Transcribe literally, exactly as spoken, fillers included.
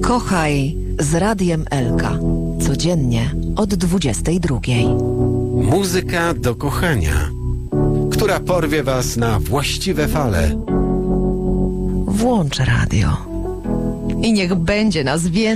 Kochaj z Radiem Elka. Codziennie od dwudziestej drugiej. Muzyka do kochania, która porwie was na właściwe fale. Włącz radio. I niech będzie nas więcej.